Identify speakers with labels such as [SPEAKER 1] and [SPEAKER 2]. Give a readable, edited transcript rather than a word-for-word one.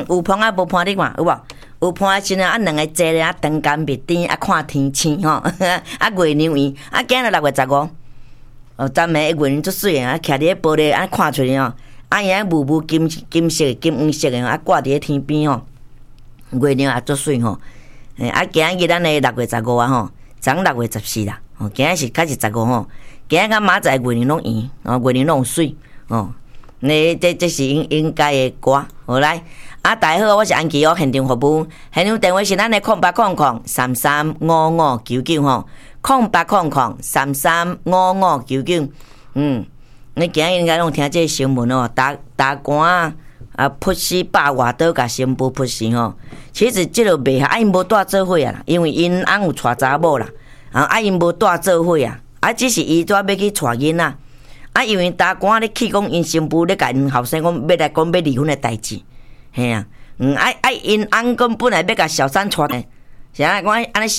[SPEAKER 1] 有碰啊无碰你看有无？有碰的时阵啊，两个坐咧啊，灯杆灭灯啊，看天星吼，啊月亮圆啊，今日6月15，昨暝月亮足水啊，徛伫玻璃啊，看出去吼，啊伊啊雾雾金色、金黄色的啊，挂伫天边吼，月亮也足水吼。啊，今日咱的6月15啊吼，昨6月14啦，哦，今日是开始15吼，今日甲明仔月亮拢圆，哦，月亮拢水，哦，这是应该的歌，好来。啊，大家好，我是安琪哦，现场服务，现场电话是咱的0800335599吼，0800335599。你今日应该拢听这新闻哦，大官啊，扑死百外岛甲新妇扑死吼。其实这个袂啊，因无带做伙啊啦，因为因翁有带查某啦，啊因无带做伙啊，啊只是伊要去带囡仔，啊因为大官咧去讲因新妇咧甲因后生讲要来讲要离婚的代志。嘿啊，因翁讲本来要甲小三娶的，是安尼讲安尼。